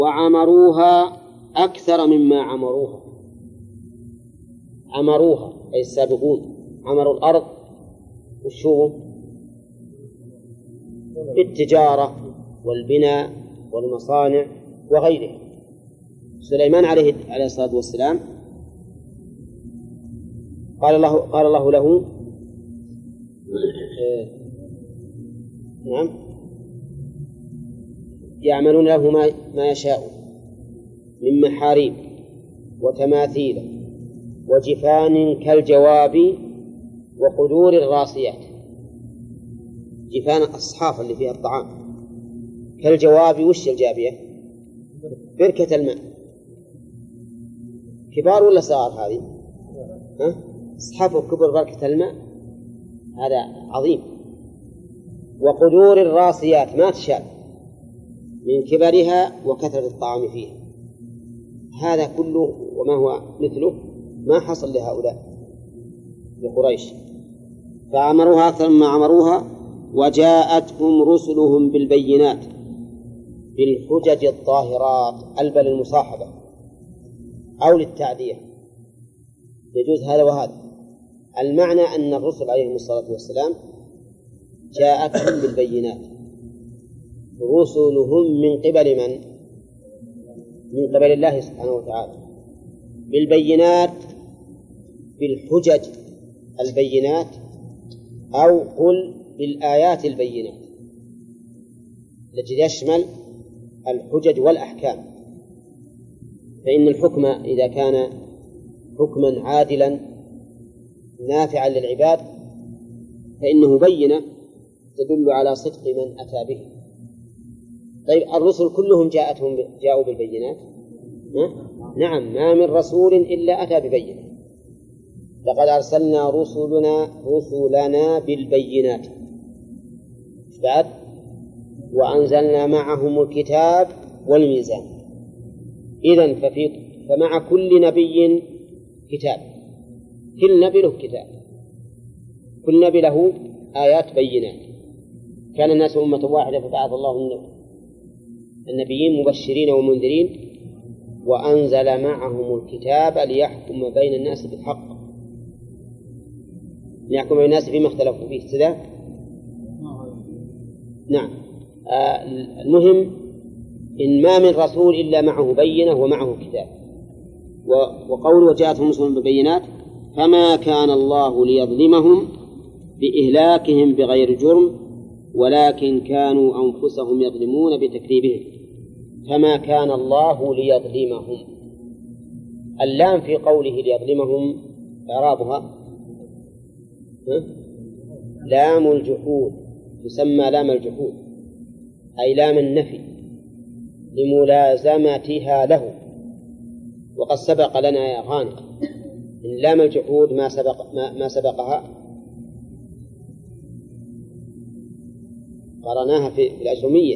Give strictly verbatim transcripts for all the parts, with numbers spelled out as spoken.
وعمروها أكثر مما عمروها. عمروها أي السابقون، عمروا الأرض وشو بالتجارة والبناء والمصانع وغيره. سليمان عليه عليه الصلاة والسلام قال الله قال الله له نعم يعملون له ما ما يشاء من محاريب وتماثيل وجفان كالجواب وقدور الراسيات. جفان الصحافة اللي فيها الطعام كالجواب. وش الجابية؟ بركة الماء. كبار ولا صغار هذه؟ ها؟ صحافة كبر بركة الماء، هذا عظيم. وقدور الراسيات ما تشال من كبرها وكثرة الطعام فيها. هذا كله وما هو مثله ما حصل لهؤلاء لقريش. فعمروها أكثر مما عمروها. وجاءتهم رسلهم بالبينات بالحجج الظاهرات. البل المصاحبة أو للتعدية يجوز هذا وهذا. المعنى أن الرسل عليهم الصلاة والسلام جاءتهم بالبينات. رسلهم من قبل من؟ من قبل الله سبحانه وتعالى. بالبينات بالحجج البينات أو قل بالآيات البينات التي يشمل الحجج والأحكام. فإن الحكم إذا كان حكما عادلا نافعا للعباد فإنه بينة تدل على صدق من أتى به. طيب الرسل كلهم جاءتهم جاءوا بالبينات؟ نعم، ما من رسول إلا أتى ببينة. لقد أرسلنا رسلنا رسلنا بالبينات بعد وأنزلنا معهم الكتاب والميزان. إذن ففي فمع كل نبي كتاب. كل نبي له كتاب، كل نبي له آيات بينات. كان الناس أمة واحدة فبعث الله النبيين مبشرين ومنذرين وأنزل معهم الكتاب ليحكم بين الناس بالحق ليحكم بين الناس فيما اختلفوا فيه كذا. نعم. آه المهم إن ما من رسول إلا معه بينة ومعه كتاب. وقول وجاءتهم رسلهم بالبينات فما كان الله ليظلمهم بإهلاكهم بغير جرم ولكن كانوا أنفسهم يظلمون بتكذيبهم. فما كان الله ليظلمهم. اللام في قوله ليظلمهم إعرابها لام الجحود، تسمى لام الجحود أي لام النفي لملازمتها له. وقد سبق لنا يا غانم إن لام الجحود ما سبق ما, ما سبقها قرأناها في الأجرمية.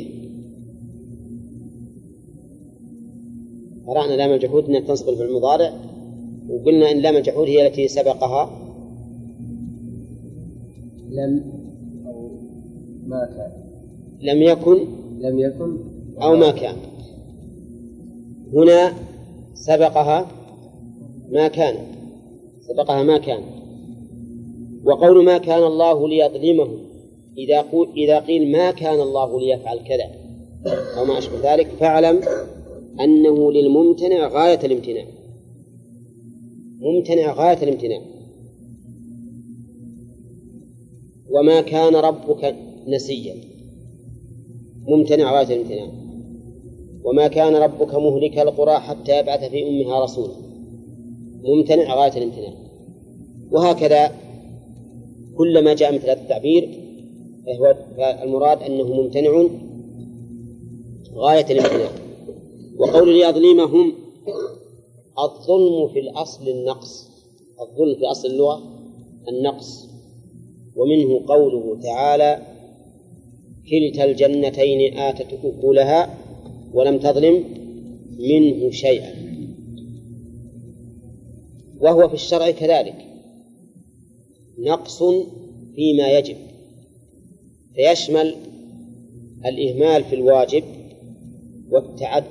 قرأنا لام الجحود أنها تنصب بالمضارع وقلنا إن لام الجحود هي التي سبقها لم أو ما كان. لم يكن لم يكن أو ما كان. هنا سبقها ما كان سبقها ما كان. وقول ما كان الله ليظلمهم إذا قول إذا قيل ما كان الله ليفعل كذا أو ما أشبه ذلك فاعلم أنه للممتنع غاية الامتناع. ممتنع غاية الامتناع. وما كان ربك نسيا ممتنع غاية الامتناع. وما كان ربك مهلك القرى حتى يبعث في أمها رسولا ممتنع غاية الامتناع. وهكذا كلما جاء مثل هذا التعبير فهو المراد أنه ممتنع غاية الامتناع. وقول ليظلمهم الظلم في الأصل النقص. الظلم في أصل اللغة النقص. ومنه قوله تعالى كلتا الجنتين آتت أكلها ولم تظلم منه شيئا. وهو في الشرع كذلك نقص فيما يجب فيشمل الإهمال في الواجب والتعدي